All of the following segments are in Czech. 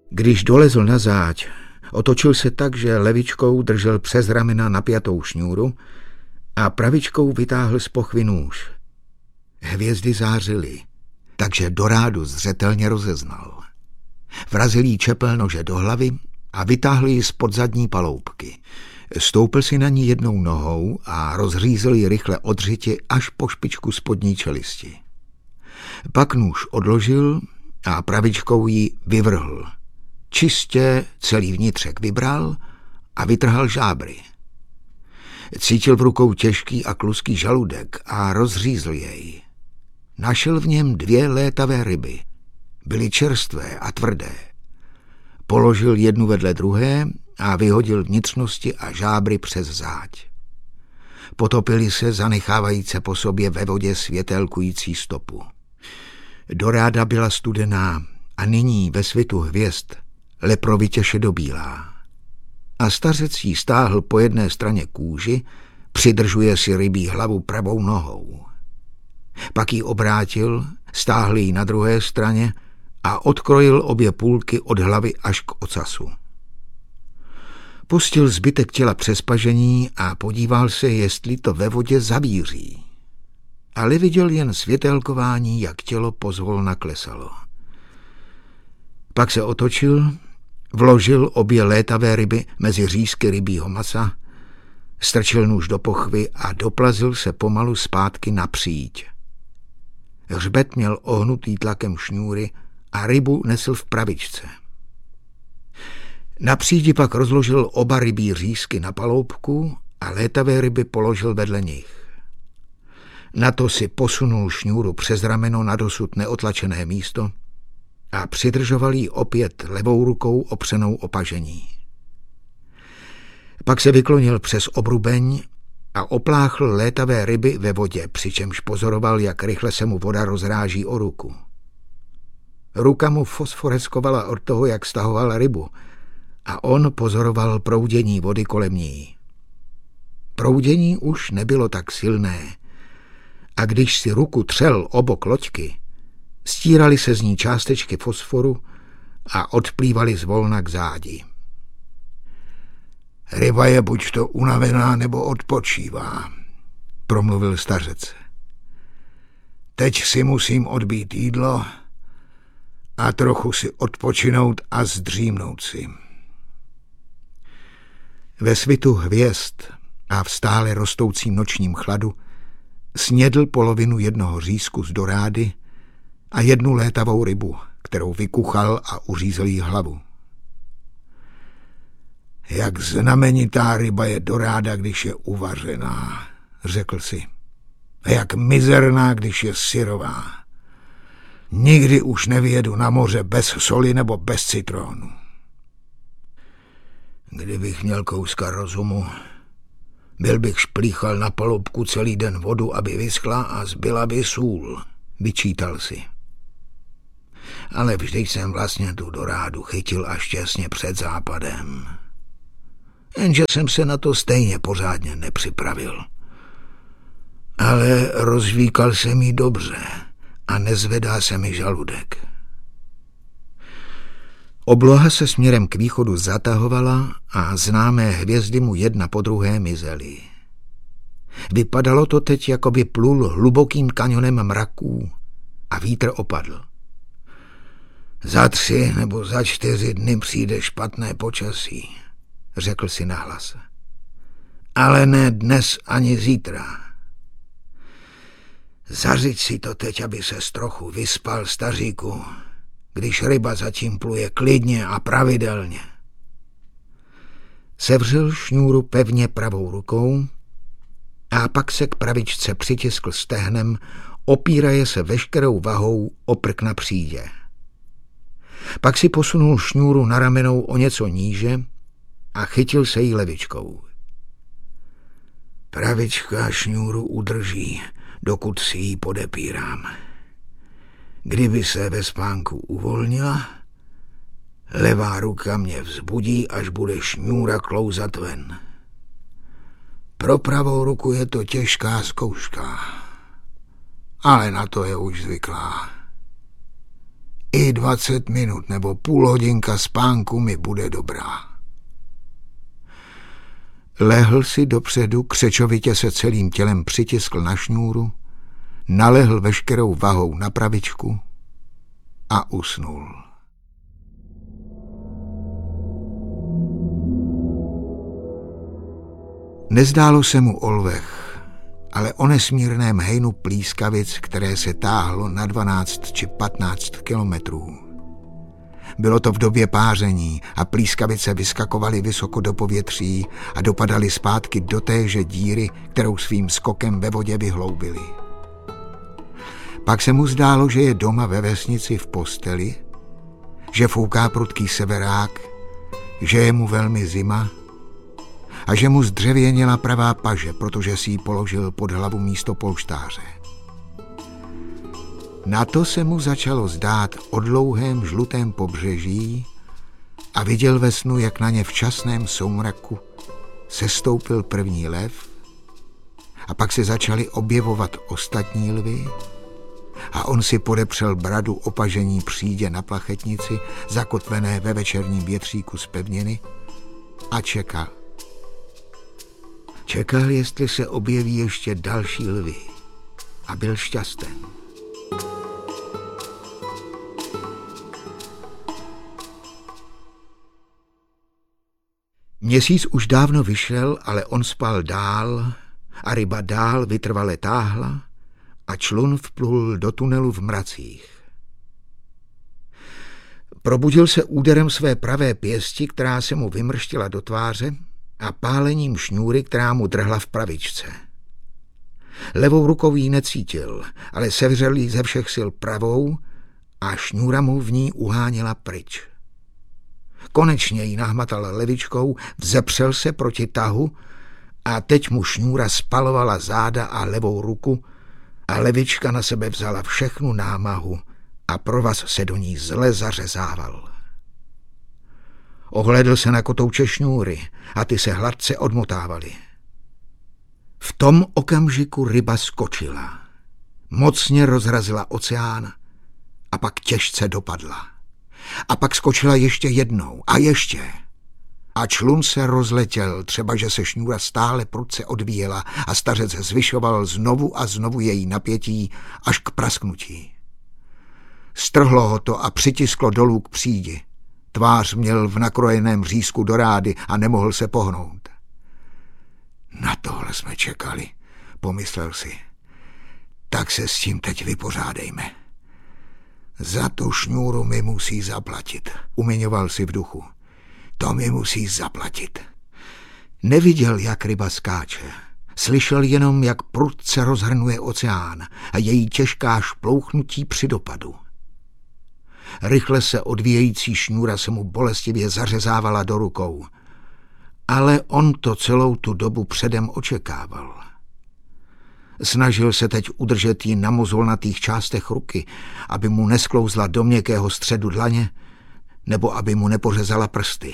Když dolezl na záď, otočil se tak, že levičkou držel přes ramena napjatou šňůru a pravičkou vytáhl z pochvy nůž. Hvězdy zářily, takže Dorádu zřetelně rozeznal. Vrazil jí čepel nože do hlavy a vytáhl ji spod zadní paloubky. Stoupil si na ní jednou nohou a rozřízl ji rychle odřitě až po špičku spodní čelisti. Pak nůž odložil a pravičkou ji vyvrhl. Čistě celý vnitřek vybral a vytrhal žábry. Cítil v rukou těžký a kluský žaludek a rozřízl jej. Našel v něm 2 létavé ryby. Byly čerstvé a tvrdé. Položil jednu vedle druhé a vyhodil vnitřnosti a žábry přes záď. Potopili se, zanechávajíce po sobě ve vodě světelkující stopu. Doráda byla studená a nyní ve svitu hvězd leprovitě šedobílá. A stařec jí stáhl po jedné straně kůži, přidržuje si rybí hlavu pravou nohou. Pak ji obrátil, stáhl ji na druhé straně a odkrojil obě půlky od hlavy až k ocasu. Pustil zbytek těla přes pažení a podíval se, jestli to ve vodě zavíří. Ale viděl jen světelkování, jak tělo pozvolna klesalo. Pak se otočil, vložil obě létavé ryby mezi řízky rybího masa, strčil nůž do pochvy a doplazil se pomalu zpátky na příď. Hřbet měl ohnutý tlakem šňůry a rybu nesl v pravičce. Na přídi pak rozložil oba rybí řízky na paloubku a létavé ryby položil vedle nich. Na to si posunul šňůru přes rameno na dosud neotlačené místo a přidržoval ji opět levou rukou opřenou o pažení. Pak se vyklonil přes obrubeň a opláchl létavé ryby ve vodě, přičemž pozoroval, jak rychle se mu voda rozráží o ruku. Ruka mu fosforeskovala od toho, jak stahoval rybu, a on pozoroval proudění vody kolem ní. Proudění už nebylo tak silné a když si ruku třel o bok loďky, stíraly se z ní částečky fosforu a odplývaly zvolna k zádi. Ryba je buď to unavená, nebo odpočívá, promluvil stařec. Teď si musím odbít jídlo a trochu si odpočinout a zdřímnout si. Ve svitu hvězd a v stále rostoucím nočním chladu snědl polovinu jednoho řízku z dorády a jednu létavou rybu, kterou vykuchal a uřízl jí hlavu. Jak znamenitá ryba je doráda, když je uvařená, řekl si. A jak mizerná, když je syrová. Nikdy už nevyjedu na moře bez soli nebo bez citrónu. Kdybych měl kouska rozumu, byl bych šplíchal na paloubku celý den vodu, aby vyschla a zbyla by sůl, vyčítal si. Ale vždyť jsem vlastně tu dorádu chytil až těsně před západem. Jenže jsem se na to stejně pořádně nepřipravil. Ale rozvíkal se mi dobře a nezvedá se mi žaludek. Obloha se směrem k východu zatahovala a známé hvězdy mu jedna po druhé mizely. Vypadalo to teď, jako by plul hlubokým kanionem mraků a vítr opadl. Za 3 nebo za 4 dny přijde špatné počasí, řekl si nahlas. Ale ne dnes ani zítra. Zařiď si to teď, aby ses trochu vyspal, staříku, když ryba zatím pluje klidně a pravidelně. Sevřel šňůru pevně pravou rukou a pak se k pravičce přitiskl stehnem, opíraje se veškerou vahou o prk na přídě. Pak si posunul šňůru na ramenou o něco níže a chytil se jí levičkou. Pravička šňůru udrží, dokud si ji podepírám. Kdyby se ve spánku uvolnila, levá ruka mě vzbudí, až bude šňůra klouzat ven. Pro pravou ruku je to těžká zkouška, ale na to je už zvyklá. I 20 minut nebo půl hodinka spánku mi bude dobrá. Lehl si dopředu, křečovitě se celým tělem přitiskl na šňůru, nalehl veškerou vahou na pravičku a usnul. Nezdálo se mu o lvech, ale o nesmírném hejnu plískavic, které se táhlo na 12 či 15 kilometrů. Bylo to v době páření a plískavice vyskakovaly vysoko do povětří a dopadaly zpátky do téže díry, kterou svým skokem ve vodě vyhloubily. Pak se mu zdálo, že je doma ve vesnici v posteli, že fouká prudký severák, že je mu velmi zima a že mu zdřevěněla pravá paže, protože si ji položil pod hlavu místo polštáře. Na to se mu začalo zdát o dlouhém žlutém pobřeží a viděl ve snu, jak na ně v časném soumraku sestoupil první lev a pak se začaly objevovat ostatní lvy a on si podepřel bradu opažení přídě na plachetnici, zakotvené ve večerním větříku z pevniny a čekal. Čekal, jestli se objeví ještě další lvy a byl šťasten. Měsíc už dávno vyšel, ale on spal dál a ryba dál vytrvale táhla a člun vplul do tunelu v mracích. Probudil se úderem své pravé pěsti, která se mu vymrštila do tváře, a pálením šňůry, která mu drhla v pravičce. Levou rukou ji necítil, ale sevřel ji ze všech sil pravou a šňůra mu v ní uháněla pryč. Konečně ji nahmatal levičkou, vzepřel se proti tahu a teď mu šňůra spalovala záda a levou ruku a levička na sebe vzala všechnu námahu a provaz se do ní zle zařezával. Ohlédl se na kotouče šňůry a ty se hladce odmotávaly. V tom okamžiku ryba skočila. Mocně rozrazila oceán a pak těžce dopadla. A pak skočila ještě jednou a ještě. A člun se rozletěl, třeba že se šňůra stále prudce odvíjela a stařec zvyšoval znovu a znovu její napětí až k prasknutí. Strhlo ho to a přitisklo dolů k přídi. Tvář měl v nakrojeném řízku do rády a nemohl se pohnout. Na tohle jsme čekali, pomyslel si. Tak se s tím teď vypořádejme. Za tu šňůru mi musí zaplatit, uměňoval si v duchu. To mi musí zaplatit. Neviděl, jak ryba skáče. Slyšel jenom, jak prudce rozhrnuje oceán a její těžká šplouchnutí při dopadu. Rychle se odvíjející šňůra se mu bolestivě zařezávala do rukou. Ale on to celou tu dobu předem očekával. Snažil se teď udržet ji na mozolnatých částech ruky, aby mu nesklouzla do měkkého středu dlaně, nebo aby mu nepořezala prsty.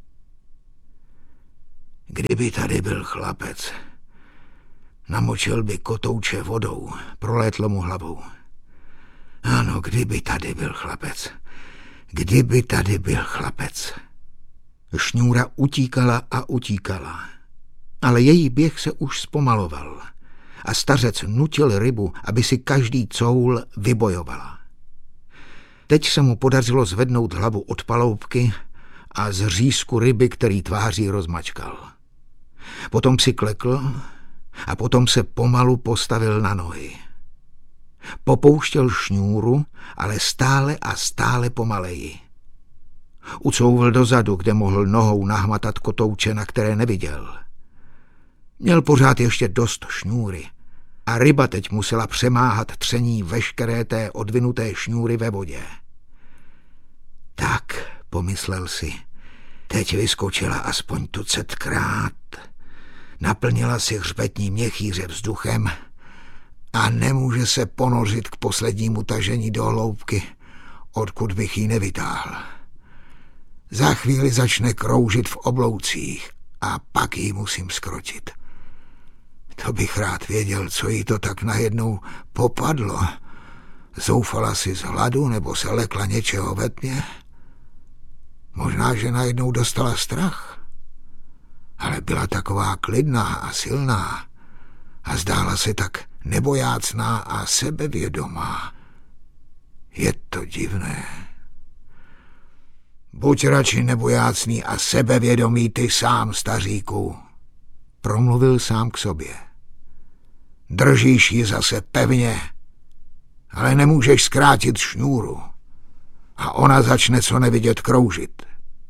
Kdyby tady byl chlapec, namočil by kotouče vodou, prolétlo mu hlavou. Ano, kdyby tady byl chlapec. Kdyby tady byl chlapec. Šňůra utíkala a utíkala, ale její běh se už zpomaloval a stařec nutil rybu, aby si každý coul vybojovala. Teď se mu podařilo zvednout hlavu od paloubky a z řízku ryby, který tváří rozmačkal. Potom si klekl a potom se pomalu postavil na nohy. Popouštěl šňůru, ale stále a stále pomaleji. Ucouvl dozadu, kde mohl nohou nahmatat kotouče, na které neviděl. Měl pořád ještě dost šňůry a ryba teď musela přemáhat tření veškeré té odvinuté šňůry ve vodě. Tak, pomyslel si, teď vyskočila aspoň tucetkrát, naplnila si hřbetní měchýře vzduchem a nemůže se ponořit k poslednímu tažení do hloubky, odkud bych ji nevytáhl. Za chvíli začne kroužit v obloucích a pak ji musím skrotit. To bych rád věděl, co jí to tak najednou popadlo. Zoufala si z hladu nebo se lekla něčeho ve tmě? Možná, že najednou dostala strach, ale byla taková klidná a silná a zdála se tak nebojácná a sebevědomá. Je to divné. Buď radši nebojácný a sebevědomý ty sám, staříku, promluvil sám k sobě. Držíš ji zase pevně, ale nemůžeš zkrátit šňůru a ona začne co nevidět kroužit.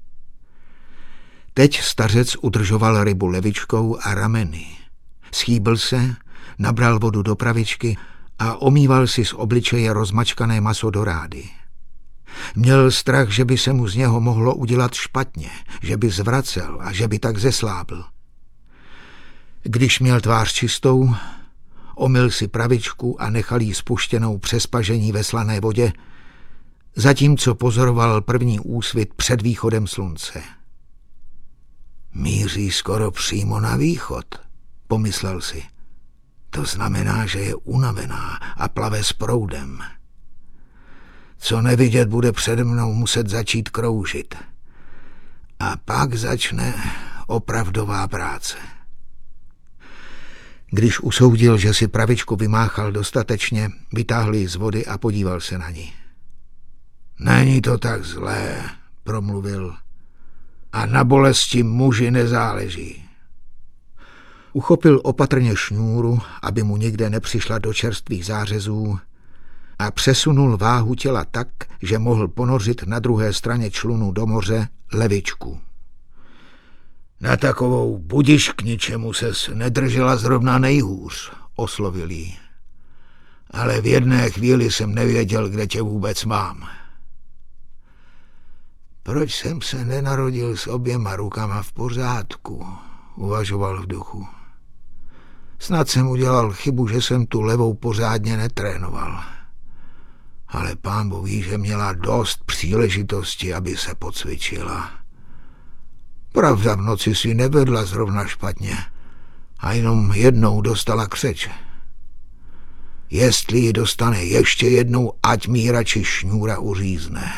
Teď stařec udržoval rybu levičkou a rameny. Schýbl se, nabral vodu do pravičky a omýval si z obličeje rozmačkané maso do rády. Měl strach, že by se mu z něho mohlo udělat špatně, že by zvracel a že by tak zeslábl. Když měl tvář čistou, omyl si pravičku a nechal jí spuštěnou přes pažení ve slané vodě, zatímco pozoroval první úsvit před východem slunce. Míří skoro přímo na východ, pomyslel si. To znamená, že je unavená a plave s proudem. Co nevidět, bude přede mnou muset začít kroužit. A pak začne opravdová práce. Když usoudil, že si pravičku vymáchal dostatečně, vytáhl ji z vody a podíval se na ní. Není to tak zlé, promluvil. A na bolesti muži nezáleží. Uchopil opatrně šňůru, aby mu nikde nepřišla do čerstvých zářezů, a přesunul váhu těla tak, že mohl ponořit na druhé straně člunu do moře levičku. Na takovou budiš k ničemu ses nedržela zrovna nejhůř, oslovil jí. Ale v jedné chvíli jsem nevěděl, kde tě vůbec mám. Proč jsem se nenarodil s oběma rukama v pořádku, uvažoval v duchu. Snad jsem udělal chybu, že jsem tu levou pořádně netrénoval. Ale Pánbůh ví, že měla dost příležitosti, aby se pocvičila. Pravda, v noci si nevedla zrovna špatně a jenom jednou dostala křeč. Jestli ji dostane ještě jednou, ať mi radši šňůra uřízne.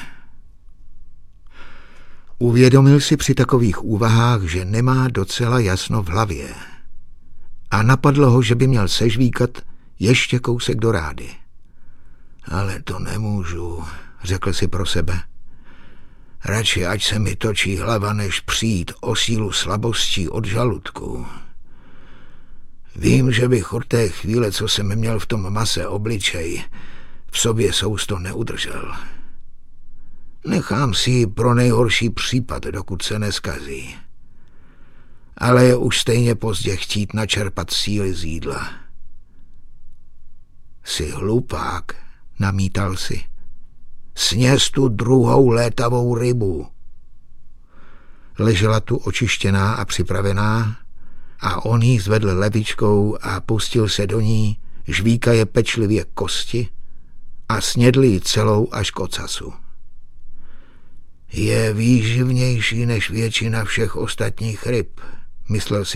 Uvědomil si při takových úvahách, že nemá docela jasno v hlavě. A napadlo ho, že by měl sežvíkat ještě kousek do rády. Ale to nemůžu, řekl si pro sebe. Radši ať se mi točí hlava, než přijít o sílu slabostí od žaludku. Vím, že bych od té chvíle, co jsem měl v tom mase obličej, v sobě sousto neudržel. Nechám si ji pro nejhorší případ, dokud se neskazí. Ale je už stejně pozdě chtít načerpat síly z jídla. Jsi hlupák, namítal si. Sněz tu druhou létavou rybu. Ležela tu očištěná a připravená a on jí zvedl levičkou a pustil se do ní, žvíkaje pečlivě kosti a snědl ji celou až k ocasu. Je výživnější než většina všech ostatních ryb, myslel si